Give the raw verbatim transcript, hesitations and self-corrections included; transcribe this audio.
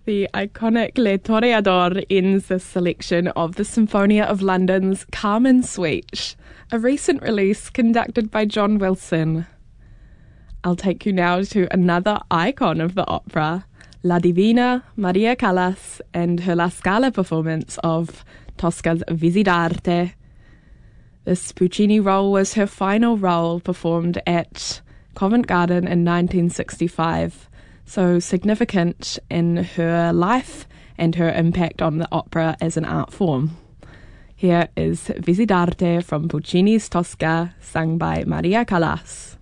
The iconic Le Toreador ends this selection of the Sinfonia of London's Carmen Suite, a recent release conducted by John Wilson. I'll take you now to another icon of the opera, La Divina Maria Callas and her La Scala performance of Tosca's Visitarte. This Puccini role was her final role performed at Covent Garden in nineteen sixty-five, so significant in her life and her impact on the opera as an art form. Here is Visitarte from Puccini's Tosca, sung by Maria Callas.